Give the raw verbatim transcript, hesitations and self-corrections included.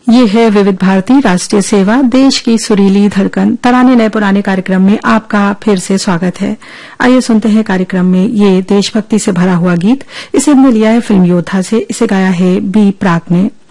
ये है विविध भारती राष्ट्रीय सेवा, देश की सुरीली धड़कन। तराने नए पुराने कार्यक्रम में आपका फिर से स्वागत है। आइए सुनते हैं कार्यक्रम में ये देशभक्ति से भरा हुआ गीत। इसे हमने लिया है फिल्म योद्धा से। इसे गाया है बी प्राक ने।